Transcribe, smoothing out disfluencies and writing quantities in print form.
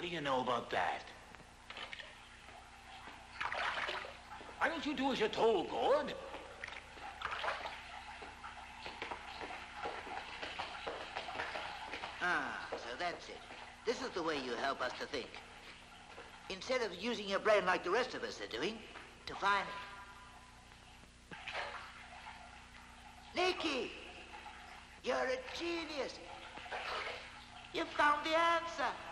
do you know about that? Why don't you do as you're told, Gord? Ah, so that's it. This is the way you help us to think. Instead of using your brain like the rest of us are doing, to find... Nicky! You're a genius! You found the answer!